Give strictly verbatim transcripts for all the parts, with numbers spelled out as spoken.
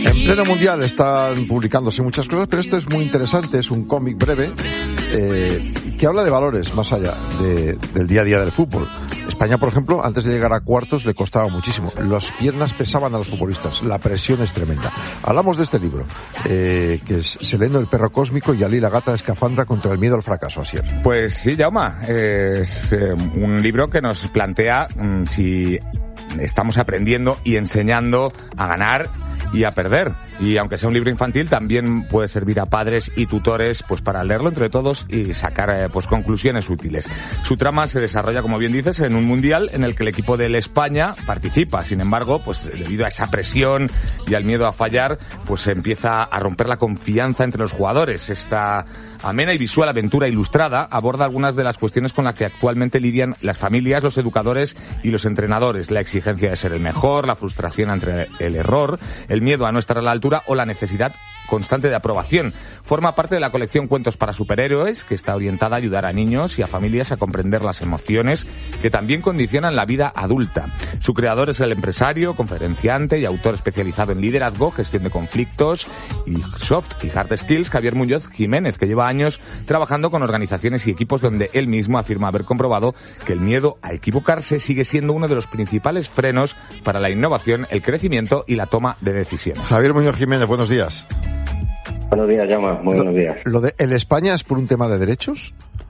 En pleno mundial están publicándose muchas cosas, pero esto es muy interesante, es un cómic breve eh, que habla de valores más allá de, del día a día del fútbol. España, por ejemplo, antes de llegar a cuartos le costaba muchísimo. Las piernas pesaban a los futbolistas, la presión es tremenda. Hablamos de este libro, eh, que es Seleno, el perro cósmico, y Ali, la gata de escafandra contra el miedo al fracaso. Así es. Pues sí, Jaume, es eh, un libro que nos plantea mmm, si estamos aprendiendo y enseñando a ganar y a perder. Y aunque sea un libro infantil, también puede servir a padres y tutores pues para leerlo entre todos y sacar eh, pues conclusiones útiles. Su trama se desarrolla, como bien dices, en un mundial en el que el equipo del España participa. Sin embargo, pues debido a esa presión y al miedo a fallar, pues se empieza a romper la confianza entre los jugadores. Esta amena y visual aventura ilustrada aborda algunas de las cuestiones con las que actualmente lidian las familias, los educadores y los entrenadores. La exigencia de ser el mejor, la frustración ante el error, el miedo a no estar a la altura o la necesidad constante de aprobación. Forma parte de la colección Cuentos para Superhéroes, que está orientada a ayudar a niños y a familias a comprender las emociones que también condicionan la vida adulta. Su creador es el empresario, conferenciante y autor especializado en liderazgo, gestión de conflictos y soft y hard skills, Javier Muñoz Jiménez, que lleva años trabajando con organizaciones y equipos donde él mismo afirma haber comprobado que el miedo a equivocarse sigue siendo uno de los principales frenos para la innovación, el crecimiento y la toma de decisiones. Javier Muñoz Jiménez, buenos días. Buenos días, Jaume. Muy buenos días. ¿Lo de el España es por un tema de derechos?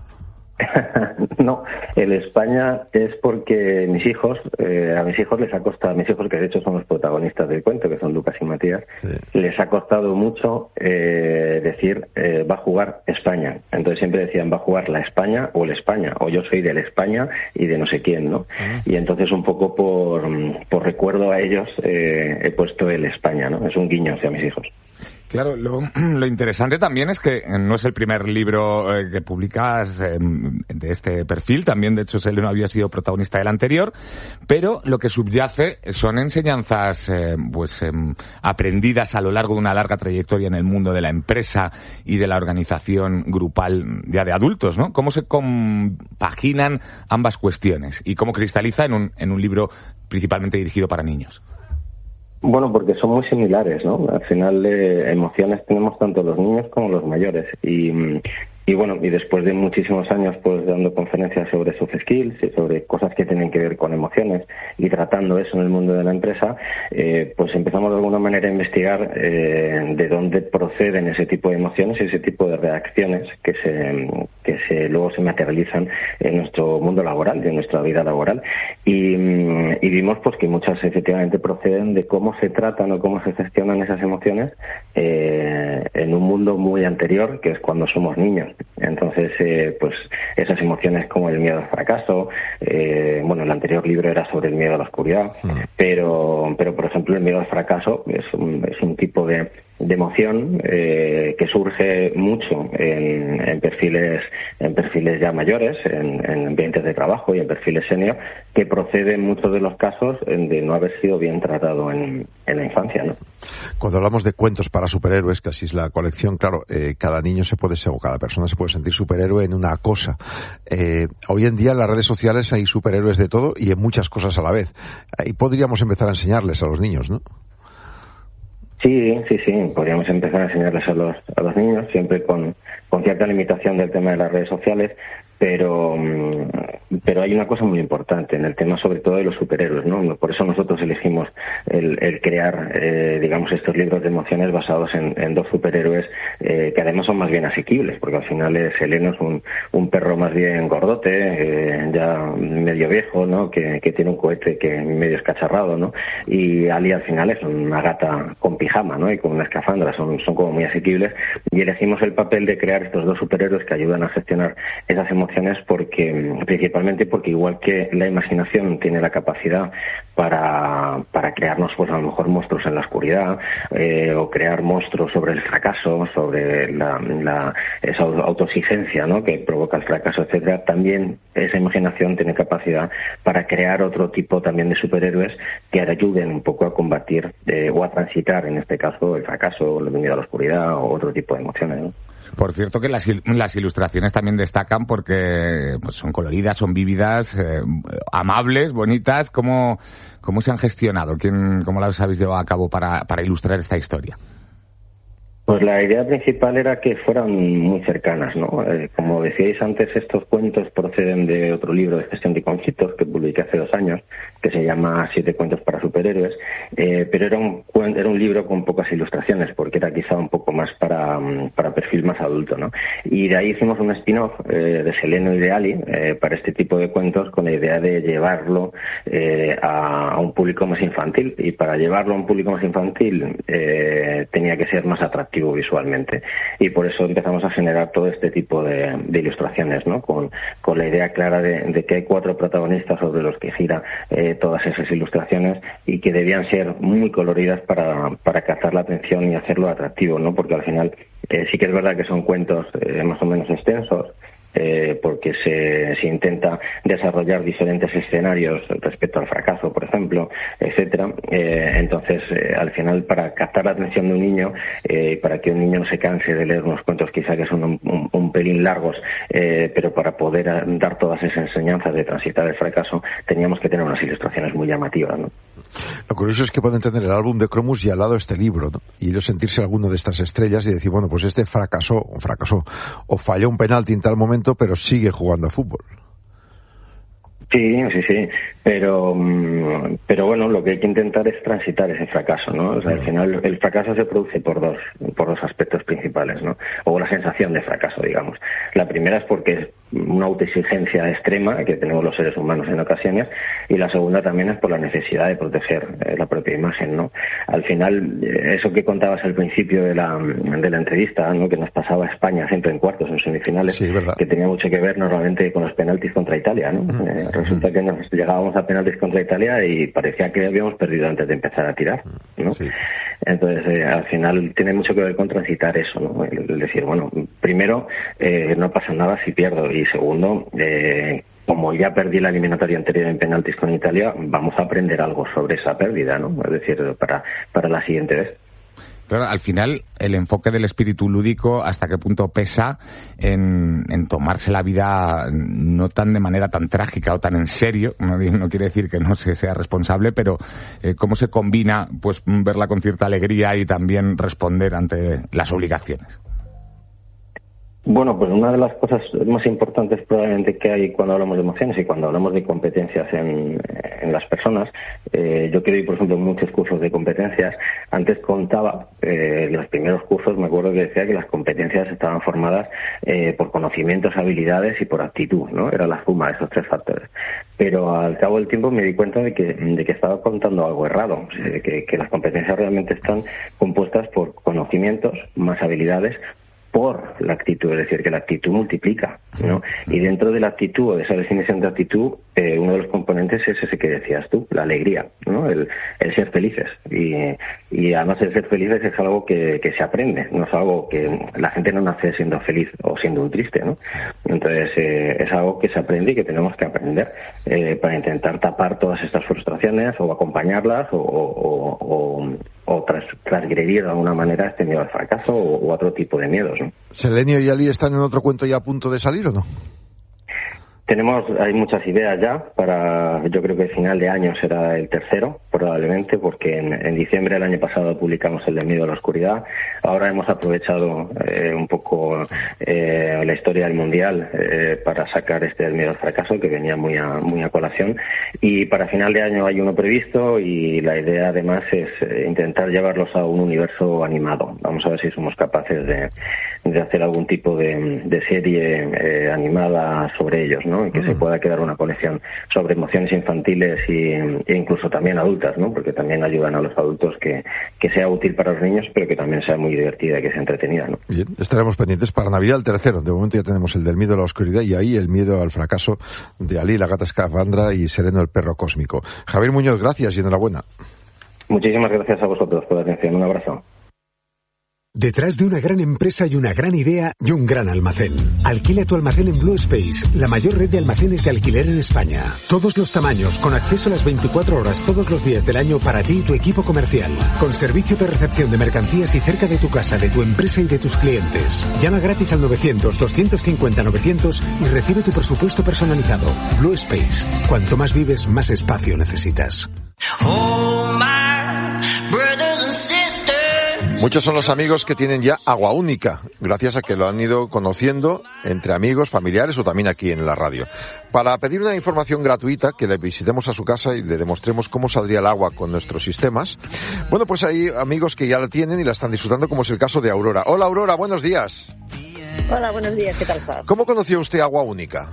No, el España es porque mis hijos, eh, a mis hijos les ha costado, a mis hijos que de hecho son los protagonistas del cuento, que son Lucas y Matías, sí. Les ha costado mucho eh, decir eh, va a jugar España. Entonces siempre decían va a jugar la España o el España, o yo soy del España y de no sé quién, ¿no? Uh-huh. Y entonces un poco por, por recuerdo a ellos eh, he puesto el España, ¿no? Es un guiño hacia mis hijos. Claro, lo, lo interesante también es que no es el primer libro eh, que publicas eh, de este perfil, también de hecho Seleno había sido protagonista del anterior, pero lo que subyace son enseñanzas eh, pues eh, aprendidas a lo largo de una larga trayectoria en el mundo de la empresa y de la organización grupal ya de adultos, ¿no? ¿Cómo se compaginan ambas cuestiones y cómo cristaliza en un, en un libro principalmente dirigido para niños? Bueno, porque son muy similares, ¿no? Al final de emociones tenemos tanto los niños como los mayores y, y bueno, y después de muchísimos años pues dando conferencias sobre soft skills y sobre cosas que tienen que ver con emociones y tratando eso en el mundo de la empresa, eh, pues empezamos de alguna manera a investigar eh, de dónde proceden ese tipo de emociones y ese tipo de reacciones que se que se luego se materializan en nuestro mundo laboral, en nuestra vida laboral y, y vimos pues que muchas efectivamente proceden de cómo se tratan o cómo se gestionan esas emociones eh, en un mundo muy anterior, que es cuando somos niños. Entonces, eh, pues esas emociones como el miedo al fracaso, eh, bueno, el anterior libro era sobre el miedo a la oscuridad, mm. pero, pero por ejemplo el miedo al fracaso es un, es un tipo de de emoción eh, que surge mucho en, en perfiles en perfiles ya mayores, en, en ambientes de trabajo y en perfiles senior, que procede en muchos de los casos de no haber sido bien tratado en, en la infancia, ¿no? Cuando hablamos de cuentos para superhéroes, que así es la colección, claro, eh, cada niño se puede ser, o cada persona se puede sentir superhéroe en una cosa. Eh, hoy en día en las redes sociales hay superhéroes de todo y en muchas cosas a la vez. Ahí podríamos empezar a enseñarles a los niños, ¿no? Sí, sí, sí, podríamos empezar a enseñarles a los a los niños, siempre con, con cierta limitación del tema de las redes sociales, pero pero hay una cosa muy importante en el tema sobre todo de los superhéroes, ¿no? Por eso nosotros elegimos el, el crear, eh, digamos, estos libros de emociones basados en, en dos superhéroes eh, que además son más bien asequibles, porque al final es Seleno es un, un perro más bien gordote, eh, ya medio viejo, ¿no? Que, que tiene un cohete que medio escacharrado, ¿no? Y Ali al final es una gata con pijama, ¿no? Y con una escafandra, son, son como muy asequibles, y elegimos el papel de crear estos dos superhéroes que ayudan a gestionar esas emociones porque, principalmente porque igual que la imaginación tiene la capacidad para, para crearnos pues a lo mejor monstruos en la oscuridad, eh, o crear monstruos sobre el fracaso, sobre la, la esa autoexigencia, ¿no? Que provoca el fracaso, etcétera, también esa imaginación tiene capacidad para crear otro tipo también de superhéroes que ayuden un poco a combatir eh, o a transitar en este caso el fracaso, el miedo a la oscuridad o otro tipo de emociones, ¿no? Por cierto que las, las ilustraciones también destacan porque pues, son coloridas, son vívidas, eh, amables, bonitas. ¿Cómo, cómo se han gestionado? ¿Quién, ¿Cómo las habéis llevado a cabo para, para ilustrar esta historia? Pues la idea principal era que fueran muy cercanas, ¿no? Eh, como decíais antes, estos cuentos proceden de otro libro de gestión de conflictos que publiqué hace dos años, que se llama Siete cuentos para superhéroes, eh, pero era un era un libro con pocas ilustraciones, porque era quizá un poco más para, para perfil más adulto, ¿no? Y de ahí hicimos un spin-off eh, de Seleno y de Ali eh, para este tipo de cuentos, con la idea de llevarlo eh, a, a un público más infantil, y para llevarlo a un público más infantil eh, tenía que ser más atractivo visualmente, y por eso empezamos a generar todo este tipo de, de ilustraciones, ¿no? Con, con la idea clara de, de que hay cuatro protagonistas sobre los que gira eh, todas esas ilustraciones, y que debían ser muy coloridas para, para captar la atención y hacerlo atractivo, ¿no? Porque al final eh, sí que es verdad que son cuentos eh, más o menos extensos, Eh, porque se, se intenta desarrollar diferentes escenarios respecto al fracaso, por ejemplo, etcétera. Eh, entonces, eh, al final, para captar la atención de un niño, eh, para que un niño no se canse de leer unos cuentos quizá que son un, un, un pelín largos, eh, pero para poder dar todas esas enseñanzas de transitar el fracaso, teníamos que tener unas ilustraciones muy llamativas, ¿no? Lo curioso es que pueden tener el álbum de Cromus y al lado este libro, ¿no? Y ellos sentirse alguno de estas estrellas y decir, bueno, pues este fracasó, o fracasó, o falló un penalti en tal momento, pero sigue jugando a fútbol. Sí, sí, sí, pero pero bueno, lo que hay que intentar es transitar ese fracaso, ¿no? O sea, al final el fracaso se produce por dos por dos aspectos principales, ¿no? O la sensación de fracaso, digamos. La primera es porque es una autoexigencia extrema que tenemos los seres humanos en ocasiones, y la segunda también es por la necesidad de proteger eh, la propia imagen, ¿no? Al final, eh, eso que contabas al principio de la de la entrevista, ¿no? Que nos pasaba a España siempre en cuartos, en semifinales, sí, que tenía mucho que ver normalmente con los penaltis contra Italia, ¿no? Uh-huh. Eh, resulta que nos llegábamos a penaltis contra Italia y parecía que habíamos perdido antes de empezar a tirar, ¿no? Sí. Entonces, eh, al final tiene mucho que ver con transitar eso, ¿no? El, el decir, bueno, primero, eh, no pasa nada si pierdo, y segundo, eh, como ya perdí la eliminatoria anterior en penaltis con Italia, vamos a aprender algo sobre esa pérdida, ¿no? Es decir, para, para la siguiente vez. Claro, al final, el enfoque del espíritu lúdico, ¿hasta qué punto pesa en, en tomarse la vida no tan de manera tan trágica o tan en serio? No, no quiere decir que no se sea responsable, pero eh, ¿cómo se combina pues verla con cierta alegría y también responder ante las obligaciones? Bueno, pues una de las cosas más importantes probablemente que hay cuando hablamos de emociones y cuando hablamos de competencias en, en las personas, eh, yo que doy, por ejemplo, muchos cursos de competencias. Antes contaba, eh, los primeros cursos me acuerdo que decía que las competencias estaban formadas eh, por conocimientos, habilidades y por actitud, ¿no? Era la suma de esos tres factores. Pero al cabo del tiempo me di cuenta de que, de que estaba contando algo errado, o sea, que, que las competencias realmente están compuestas por conocimientos más habilidades por la actitud, es decir, que la actitud multiplica, ¿no? Y dentro de la actitud, o de esa definición de actitud, eh, uno de los componentes es ese que decías tú, la alegría, ¿no? El, el ser felices. Y, y además el ser felices es algo que, que se aprende, no es algo que la gente no nace siendo feliz o siendo un triste, ¿no? Entonces eh, es algo que se aprende y que tenemos que aprender eh, para intentar tapar todas estas frustraciones o acompañarlas o, o, o, o tras, transgredir de alguna manera este miedo al fracaso o, o otro tipo de miedos, ¿no? ¿Selenio y Ali están en otro cuento ya a punto de salir o no? Tenemos, hay muchas ideas ya para, yo creo que el final de año será el tercero, probablemente, porque en, en diciembre del año pasado publicamos el de Miedo a la Oscuridad. Ahora hemos aprovechado eh, un poco eh, la historia del Mundial eh, para sacar este del Miedo al Fracaso, que venía muy a, muy a colación. Y para final de año hay uno previsto, y la idea además es eh, intentar llevarlos a un universo animado. Vamos a ver si somos capaces de, de hacer algún tipo de, de serie eh, animada sobre ellos, ¿no? Y que mm. se pueda quedar una colección sobre emociones infantiles y, e incluso también adultas, ¿no? Porque también ayudan a los adultos que, que sea útil para los niños, pero que también sea muy divertida y que sea entretenida, ¿no? Bien, estaremos pendientes para Navidad el tercero. De momento ya tenemos el del Miedo a la Oscuridad y ahí el Miedo al Fracaso de Ali, la gata escafandra, y Sereno, el perro cósmico. Javier Muñoz, gracias y enhorabuena. Muchísimas gracias a vosotros por la atención. Un abrazo. Detrás de una gran empresa hay una gran idea y un gran almacén. Alquila tu almacén en Blue Space, la mayor red de almacenes de alquiler en España. Todos los tamaños, con acceso a las veinticuatro horas todos los días del año para ti y tu equipo comercial. Con servicio de recepción de mercancías y cerca de tu casa, de tu empresa y de tus clientes. Llama gratis al novecientos, doscientos cincuenta, novecientos y recibe tu presupuesto personalizado. Blue Space. Cuanto más vives, más espacio necesitas. Oh, my brothers and sisters. Muchos son los amigos que tienen ya Agua Única, gracias a que lo han ido conociendo entre amigos, familiares o también aquí en la radio. Para pedir una información gratuita, que le visitemos a su casa y le demostremos cómo saldría el agua con nuestros sistemas, bueno, pues hay amigos que ya la tienen y la están disfrutando, como es el caso de Aurora. Hola Aurora, buenos días. Hola, buenos días, ¿qué tal estás? ¿Cómo conoció usted Agua Única?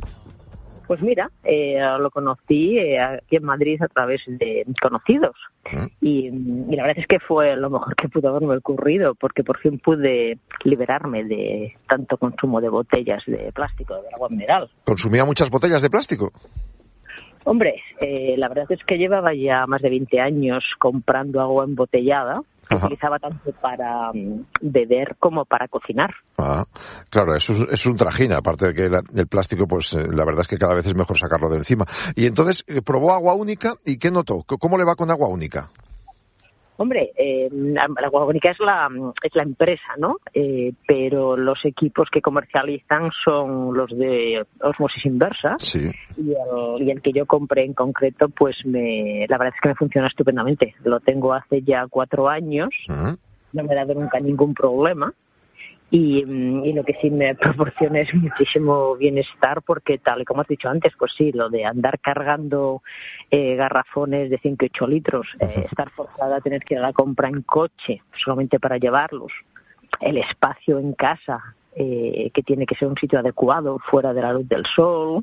Pues mira, eh, lo conocí eh, aquí en Madrid a través de conocidos. ¿Mm? Y, y la verdad es que fue lo mejor que pudo haberme ocurrido, porque por fin pude liberarme de tanto consumo de botellas de plástico, de agua mineral. ¿Consumía muchas botellas de plástico? Hombre, eh, la verdad es que llevaba ya más de veinte años comprando agua embotellada, que Ajá. utilizaba tanto para um, beber como para cocinar. Ah, claro, eso es, es un trajín, aparte de que la, el plástico, pues eh, la verdad es que cada vez es mejor sacarlo de encima. Y entonces, eh, probó Agua Única, ¿y qué notó? ¿Cómo le va con Agua Única? Hombre, eh, la Agua Única es la, es la empresa, ¿no? Eh, pero los equipos que comercializan son los de ósmosis inversa. Sí. Y el, y el que yo compré en concreto, pues me, la verdad es que me funciona estupendamente. Lo tengo hace ya cuatro años. Uh-huh. No me ha dado nunca ningún problema. Y, y lo que sí me proporciona es muchísimo bienestar, porque tal y como has dicho antes, pues sí, lo de andar cargando eh, garrafones de cinco y ocho litros, eh, estar forzada a tener que ir a la compra en coche solamente para llevarlos, el espacio en casa, eh, que tiene que ser un sitio adecuado, fuera de la luz del sol,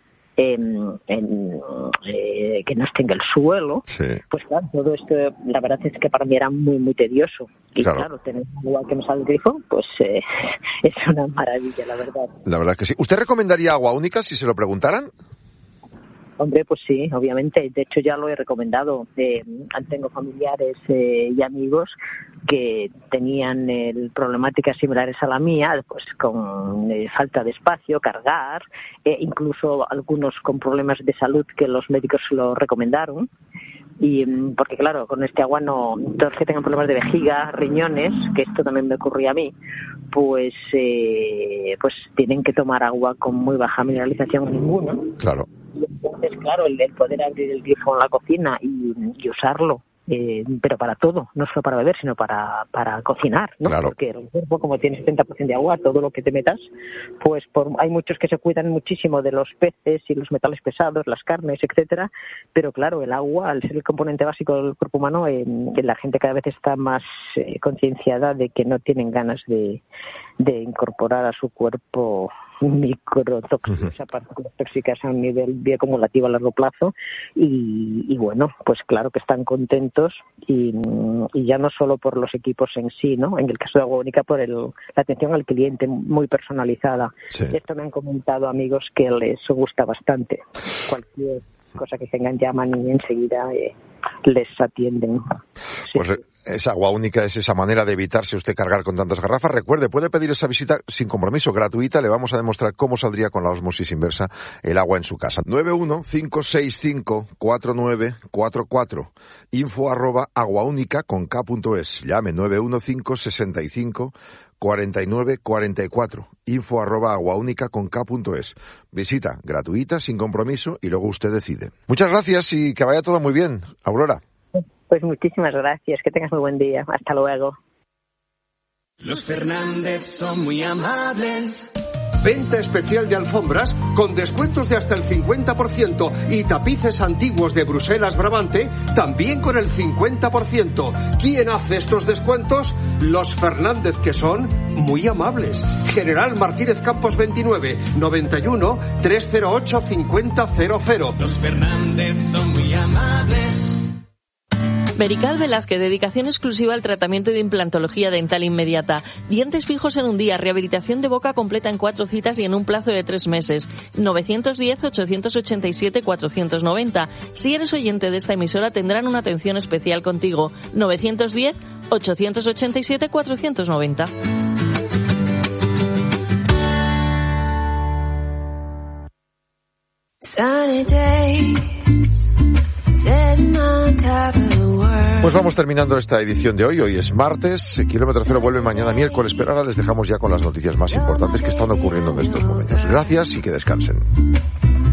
En, en, eh, que no esté en el suelo, sí. Pues claro, todo esto la verdad es que para mí era muy muy tedioso y claro, claro tener agua que me sale del grifo, pues eh, es una maravilla, la verdad. La verdad que sí. ¿Usted recomendaría Agua Única si se lo preguntaran? Hombre, pues sí, obviamente. De hecho, ya lo he recomendado. Eh, tengo familiares eh, y amigos que tenían eh, problemáticas similares a la mía, pues con eh, falta de espacio, cargar, eh, incluso algunos con problemas de salud que los médicos lo recomendaron. Y porque claro, con este agua no, todos los que tengan problemas de vejiga, riñones, que esto también me ocurría a mí, pues eh, pues tienen que tomar agua con muy baja mineralización o ninguna. Claro. Y entonces, claro, el, el poder abrir el grifo en la cocina y, y usarlo, eh, pero para todo, no solo para beber, sino para, para cocinar, ¿no? Claro. Porque el cuerpo, como tiene setenta por ciento de agua, todo lo que te metas, pues por, hay muchos que se cuidan muchísimo de los peces y los metales pesados, las carnes, etcétera, pero claro, el agua, al ser el componente básico del cuerpo humano, eh, la gente cada vez está más eh, concienciada de que no tienen ganas de, de incorporar a su cuerpo microtóxicos, uh-huh. partículas tóxicas a un nivel bioacumulativo a largo plazo y, y bueno, pues claro que están contentos y, y ya no solo por los equipos en sí, ¿no? En el caso de Agua Única, por el, la atención al cliente muy personalizada. Sí. Esto me han comentado amigos que les gusta bastante. Cualquier cosa que tengan llaman y enseguida eh, les atienden. Sí. Pues esa Agua Única es esa manera de evitarse usted cargar con tantas garrafas. Recuerde, puede pedir esa visita sin compromiso, gratuita. Le vamos a demostrar cómo saldría con la ósmosis inversa el agua en su casa. nueve uno cinco seis cinco cuatro nueve cuatro cuatro. Info arroba aguaúnica con K punto es. Llame nueve uno cinco sesenta y cinco cuarenta y nueve cuarenta y cuatro. Info arroba aguaúnica con K punto es. Visita gratuita, sin compromiso, y luego usted decide. Muchas gracias y que vaya todo muy bien, Aurora. Pues muchísimas gracias, que tengas muy buen día. Hasta luego. Los Fernández son muy amables. Venta especial de alfombras con descuentos de hasta el cincuenta por ciento y tapices antiguos de Bruselas Brabante también con el cincuenta por ciento. ¿Quién hace estos descuentos? Los Fernández, que son muy amables. General Martínez Campos veintinueve, noventa y uno, trescientos ocho, cincuenta cero cero. Los Fernández son muy amables. Merical Velázquez, dedicación exclusiva al tratamiento de implantología dental inmediata. Dientes fijos en un día, rehabilitación de boca completa en cuatro citas y en un plazo de tres meses. novecientos diez, ochocientos ochenta y siete, cuatrocientos noventa. Si eres oyente de esta emisora tendrán una atención especial contigo. novecientos diez, ochocientos ochenta y siete, cuatrocientos noventa. Pues vamos terminando esta edición de hoy. Hoy es martes, Kilómetro Cero vuelve mañana miércoles, pero ahora les dejamos ya con las noticias más importantes que están ocurriendo en estos momentos. Gracias y que descansen.